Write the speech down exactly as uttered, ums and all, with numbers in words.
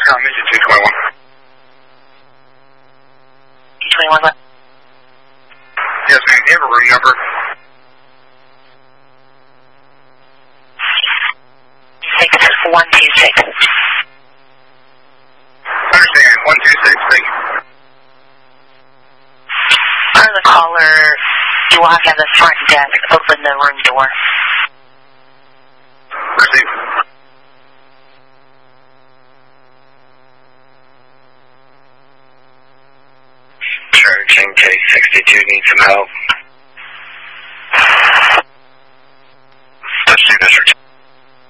com, engine two twenty-one. two twenty-one what? Yes, ma'am. Do you have a room number? I think this is one two six. Understand, one two six, thank you. For the caller, you will have to have the front desk open the room door. Receive. Church N K sixty-two needs some help.